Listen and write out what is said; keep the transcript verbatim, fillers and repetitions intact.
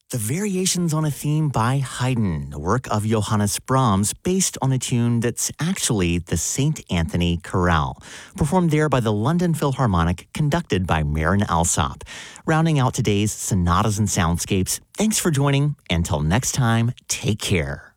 The Variations on a Theme by Haydn, a work of Johannes Brahms based on a tune that's actually the Saint Anthony Chorale, performed there by the London Philharmonic, conducted by Marin Alsop. Rounding out today's Sonatas and Soundscapes, thanks for joining. Until next time, take care.